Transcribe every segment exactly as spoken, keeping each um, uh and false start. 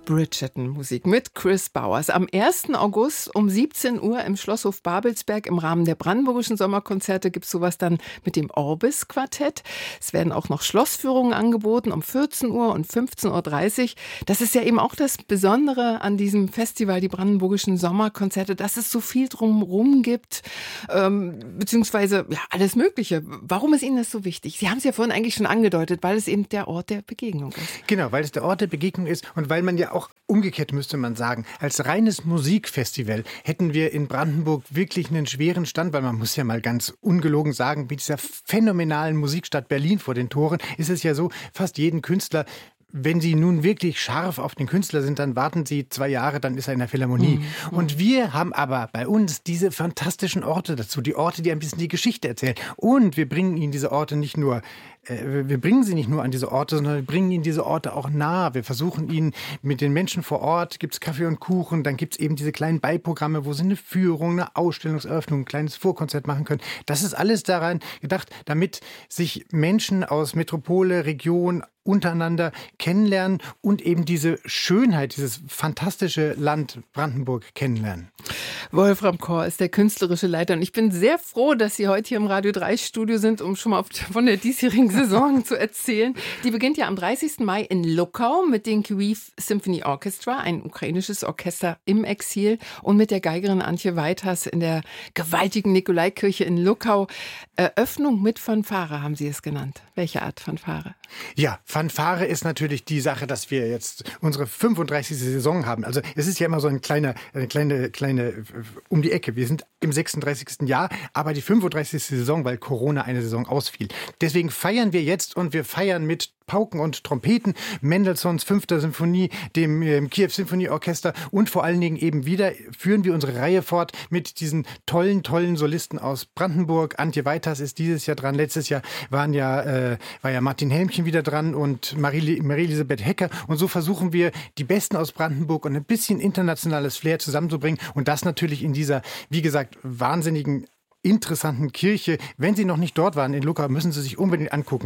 Bridgerton-Musik mit Chris Bowers. Am ersten August um siebzehn Uhr im Schlosshof Babelsberg im Rahmen der Brandenburgischen Sommerkonzerte gibt es sowas dann mit dem Orbis-Quartett. Es werden auch noch Schlossführungen angeboten um vierzehn Uhr und fünfzehn Uhr dreißig. Das ist ja eben auch das Besondere an diesem Festival, die Brandenburgischen Sommerkonzerte, dass es so viel drumherum gibt, ähm, beziehungsweise ja, alles Mögliche. Warum ist Ihnen das so wichtig? Sie haben es ja vorhin eigentlich schon angedeutet, weil es eben der Ort der Begegnung ist. Genau, weil es der Ort der Begegnung ist und weil man ja auch umgekehrt, müsste man sagen, als reines Musikfestival hätten wir in Brandenburg wirklich einen schweren Stand, weil man muss ja mal ganz ungelogen sagen, mit dieser phänomenalen Musikstadt Berlin vor den Toren ist es ja so, fast jeden Künstler, wenn Sie nun wirklich scharf auf den Künstler sind, dann warten Sie zwei Jahre, dann ist er in der Philharmonie. Mhm. Und wir haben aber bei uns diese fantastischen Orte dazu, die Orte, die ein bisschen die Geschichte erzählen. Und wir bringen Ihnen diese Orte nicht nur, äh, wir bringen sie nicht nur an diese Orte, sondern wir bringen Ihnen diese Orte auch nah. Wir versuchen Ihnen mit den Menschen vor Ort, gibt es Kaffee und Kuchen, dann gibt es eben diese kleinen Beiprogramme, wo Sie eine Führung, eine Ausstellungseröffnung, ein kleines Vorkonzert machen können. Das ist alles daran gedacht, damit sich Menschen aus Metropole, Region, untereinander kennenlernen und eben diese Schönheit, dieses fantastische Land Brandenburg kennenlernen. Wolfram Kor ist der künstlerische Leiter und ich bin sehr froh, dass Sie heute hier im Radio drei Studio sind, um schon mal von der diesjährigen Saison zu erzählen. Die beginnt ja am dreißigsten Mai in Luckau mit dem Kyiv Symphony Orchestra, ein ukrainisches Orchester im Exil, und mit der Geigerin Antje Weiters in der gewaltigen Nikolaikirche in Luckau. Eröffnung mit Fanfare haben Sie es genannt. Welche Art Fanfare? Ja, Fanfare ist natürlich die Sache, dass wir jetzt unsere fünfunddreißigste Saison haben. Also es ist ja immer so ein kleiner, eine kleine, kleine um die Ecke. Wir sind im sechsunddreißigsten Jahr, aber die fünfunddreißigste Saison, weil Corona eine Saison ausfiel. Deswegen feiern wir jetzt und wir feiern mit Pauken und Trompeten, Mendelssohns fünfter Symphonie, dem äh, Kyiv Symphony Orchester und vor allen Dingen eben wieder führen wir unsere Reihe fort mit diesen tollen, tollen Solisten aus Brandenburg. Antje Weiters ist dieses Jahr dran. Letztes Jahr waren ja, äh, war ja Martin Helmchen wieder dran und Marie, Marie-Elisabeth Hecker. Und so versuchen wir, die Besten aus Brandenburg und ein bisschen internationales Flair zusammenzubringen. Und das natürlich in dieser, wie gesagt, wahnsinnigen interessanten Kirche. Wenn Sie noch nicht dort waren in Luckau, müssen Sie sich unbedingt angucken.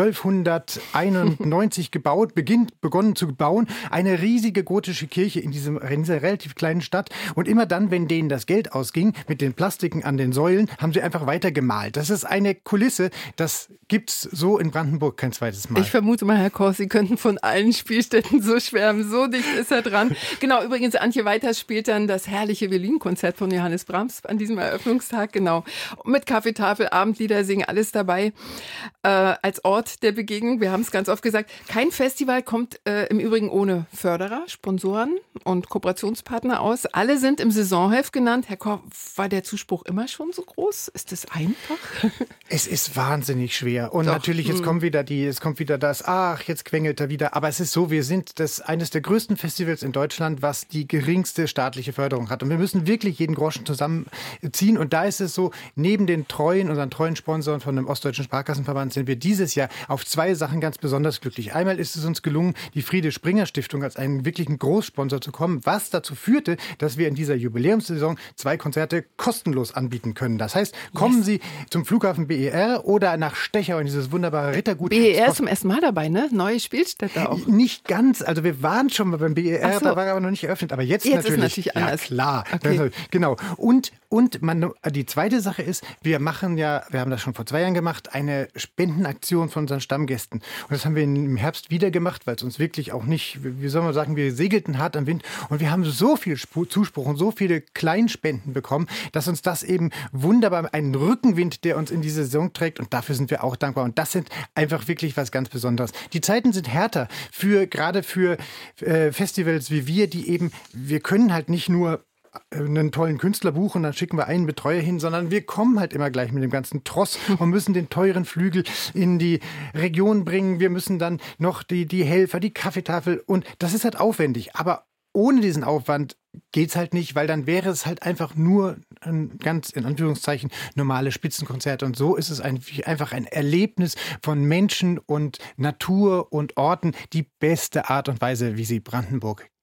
zwölfhunderteinundneunzig gebaut, beginnt, begonnen zu bauen. Eine riesige gotische Kirche in, diesem, in dieser relativ kleinen Stadt. Und immer dann, wenn denen das Geld ausging, mit den Plastiken an den Säulen, haben sie einfach weiter gemalt. Das ist eine Kulisse, das gibt's so in Brandenburg kein zweites Mal. Ich vermute mal, Herr Kors, Sie könnten von allen Spielstätten so schwärmen. So dicht ist er dran. Genau, übrigens, Antje Weiters spielt dann das herrliche Violinkonzert von Johannes Brahms an diesem Eröffnungstag. Genau. Mit Kaffeetafel, Abendlieder, singen, alles dabei. Äh, als Ort der Begegnung, wir haben es ganz oft gesagt, kein Festival kommt äh, im Übrigen ohne Förderer, Sponsoren und Kooperationspartner aus. Alle sind im Saisonheft genannt. Herr Kor, war der Zuspruch immer schon so groß? Ist das einfach? Es ist wahnsinnig schwer. Und Doch. natürlich, jetzt kommt wieder die, es kommt wieder das, ach, jetzt quengelt er wieder. Aber es ist so, wir sind das eines der größten Festivals in Deutschland, was die geringste staatliche Förderung hat. Und wir müssen wirklich jeden Groschen zusammenziehen. Und da ist es so, neben den treuen, unseren treuen Sponsoren von dem Ostdeutschen Sparkassenverband sind wir dieses Jahr auf zwei Sachen ganz besonders glücklich. Einmal ist es uns gelungen, die Friede-Springer-Stiftung als einen wirklichen Großsponsor zu kommen, was dazu führte, dass wir in dieser Jubiläumssaison zwei Konzerte kostenlos anbieten können. Das heißt, kommen yes. Sie zum Flughafen B E R oder nach Stechau in dieses wunderbare Rittergut. B E R ist zum ersten Mal dabei, ne? Neue Spielstätte auch. Nicht ganz. Also wir waren schon mal beim B E R, so. Da war aber noch nicht eröffnet. Aber jetzt, jetzt natürlich. Ist natürlich anders. Ja, klar. Okay. Genau. Und, und man, die zweite Sache ist, wir machen ja, wir haben das schon vor zwei Jahren gemacht, eine Spendenaktion von unseren Stammgästen. Und das haben wir im Herbst wieder gemacht, weil es uns wirklich auch nicht, wie soll man sagen, wir segelten hart am Wind. Und wir haben so viel Zuspruch und so viele Kleinspenden bekommen, dass uns das eben wunderbar, einen Rückenwind, der uns in diese Saison trägt. Und dafür sind wir auch dankbar. Und das sind einfach wirklich was ganz Besonderes. Die Zeiten sind härter, für, gerade für äh, Festivals wie wir, die eben, wir können halt nicht nur einen tollen Künstler buchen und dann schicken wir einen Betreuer hin, sondern wir kommen halt immer gleich mit dem ganzen Tross und müssen den teuren Flügel in die Region bringen. Wir müssen dann noch die, die Helfer, die Kaffeetafel, und das ist halt aufwendig. Aber ohne diesen Aufwand geht's halt nicht, weil dann wäre es halt einfach nur ein ganz, in Anführungszeichen, normale Spitzenkonzert. Und so ist es ein, einfach ein Erlebnis von Menschen und Natur und Orten, die beste Art und Weise, wie sie Brandenburg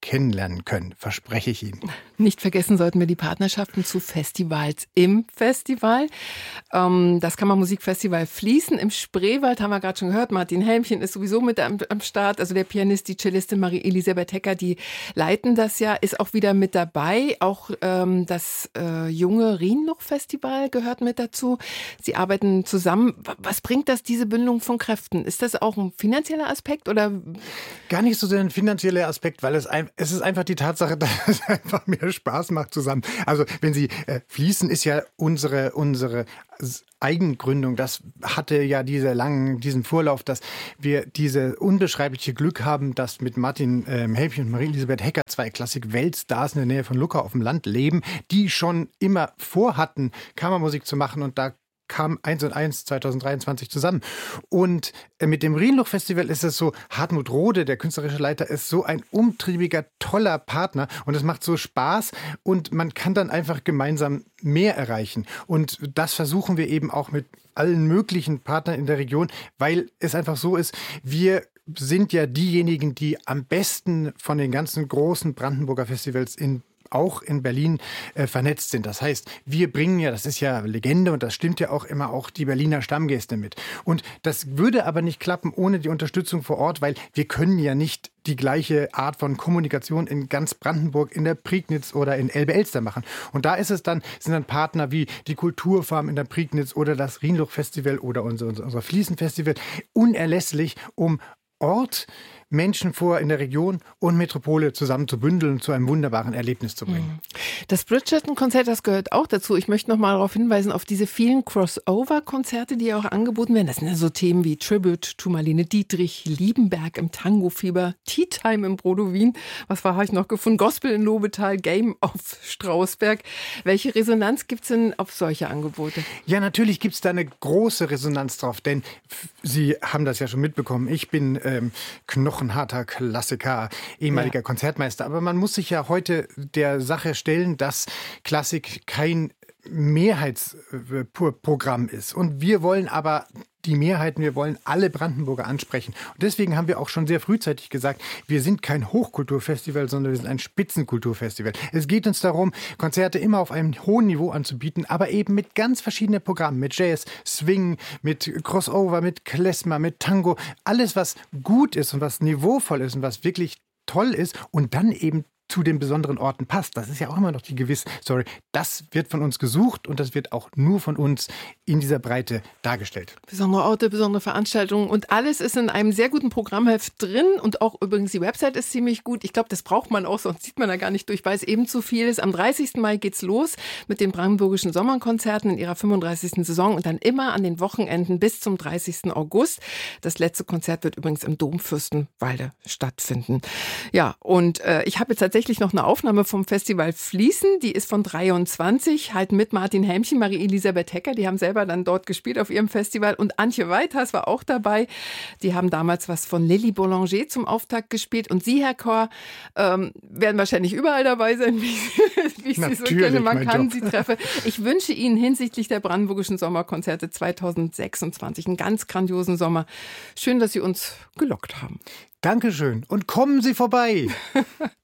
kennenlernen können, verspreche ich Ihnen. Nicht vergessen sollten wir die Partnerschaften zu Festivals im Festival. Ähm, das Kammermusikfestival Fließen im Spreewald, haben wir gerade schon gehört. Martin Helmchen ist sowieso mit am, am Start. Also der Pianist, die Cellistin Marie-Elisabeth Hecker, die leiten das ja, ist auch wieder mit dabei. Auch ähm, das äh, junge Rienluch-Festival gehört mit dazu. Sie arbeiten zusammen. Was bringt das, diese Bündelung von Kräften? Ist das auch ein finanzieller Aspekt oder? Gar nicht so sehr ein finanzieller Aspekt, weil es, ein, es ist einfach die Tatsache, dass es einfach mehr Spaß macht zusammen. Also wenn Sie äh, Fließen ist ja unsere unsere Eigengründung. Das hatte ja diese langen, diesen Vorlauf, dass wir diese unbeschreibliche Glück haben, dass mit Martin ähm, Helmchen und Marie-Elisabeth Hecker zwei Klassik-Weltstars in der Nähe von Lucca auf dem Land leben, die schon immer vorhatten, Kammermusik zu machen, und da kam eins und eins zweitausenddreiundzwanzig zusammen. Und mit dem Rienluch-Festival ist es so, Hartmut Rode, der künstlerische Leiter, ist so ein umtriebiger, toller Partner und es macht so Spaß und man kann dann einfach gemeinsam mehr erreichen. Und das versuchen wir eben auch mit allen möglichen Partnern in der Region, weil es einfach so ist, wir sind ja diejenigen, die am besten von den ganzen großen Brandenburger Festivals in auch in Berlin äh, vernetzt sind. Das heißt, wir bringen ja, das ist ja Legende und das stimmt ja auch immer, auch die Berliner Stammgäste mit. Und das würde aber nicht klappen ohne die Unterstützung vor Ort, weil wir können ja nicht die gleiche Art von Kommunikation in ganz Brandenburg, in der Prignitz oder in Elbe-Elster machen. Und da ist es dann, sind dann Partner wie die Kulturfarm in der Prignitz oder das Rienluch-Festival oder unser, unser, unser Fließen-Festival unerlässlich, um Ort, Menschen vor in der Region und Metropole zusammen zu bündeln und zu einem wunderbaren Erlebnis zu bringen. Das Bridgerton-Konzert, das gehört auch dazu. Ich möchte noch mal darauf hinweisen, auf diese vielen Crossover-Konzerte, die auch angeboten werden. Das sind ja so Themen wie Tribute to Marlene Dietrich, Liebenberg im Tango-Fieber, Tea Time im Brodowin, was war, habe ich noch gefunden, Gospel in Lobetal, Game auf Strausberg. Welche Resonanz gibt es denn auf solche Angebote? Ja, natürlich gibt es da eine große Resonanz drauf, denn Sie haben das ja schon mitbekommen. Ich bin ähm, Knochen ein harter Klassiker, ehemaliger ja. Konzertmeister. Aber man muss sich ja heute der Sache stellen, dass Klassik kein Mehrheitsprogramm ist. Und wir wollen aber die Mehrheiten, wir wollen alle Brandenburger ansprechen. Und deswegen haben wir auch schon sehr frühzeitig gesagt, wir sind kein Hochkulturfestival, sondern wir sind ein Spitzenkulturfestival. Es geht uns darum, Konzerte immer auf einem hohen Niveau anzubieten, aber eben mit ganz verschiedenen Programmen, mit Jazz, Swing, mit Crossover, mit Klezmer, mit Tango. Alles, was gut ist und was niveauvoll ist und was wirklich toll ist und dann eben zu den besonderen Orten passt. Das ist ja auch immer noch die gewisse Story. Das wird von uns gesucht und das wird auch nur von uns in dieser Breite dargestellt. Besondere Orte, besondere Veranstaltungen und alles ist in einem sehr guten Programmheft drin und auch übrigens die Website ist ziemlich gut. Ich glaube, das braucht man auch, sonst sieht man da gar nicht durch, weil es eben zu viel ist. Am dreißigsten Mai geht's los mit den Brandenburgischen Sommerkonzerten in ihrer fünfunddreißigsten Saison und dann immer an den Wochenenden bis zum dreißigsten August. Das letzte Konzert wird übrigens im Dom Fürstenwalde stattfinden. Ja, und äh, ich habe jetzt tatsächlich noch eine Aufnahme vom Festival Fließen, die ist von dreiundzwanzig, halt mit Martin Helmchen, Marie-Elisabeth Hecker, die haben selber dann dort gespielt auf ihrem Festival und Antje Weithas war auch dabei. Die haben damals was von Lily Boulanger zum Auftakt gespielt und Sie, Herr Korr, ähm, werden wahrscheinlich überall dabei sein, wie, wie ich Sie so kenne, man kann Sie treffen. Ich wünsche Ihnen hinsichtlich der Brandenburgischen Sommerkonzerte zweitausendsechsundzwanzig einen ganz grandiosen Sommer. Schön, dass Sie uns gelockt haben. Dankeschön und kommen Sie vorbei.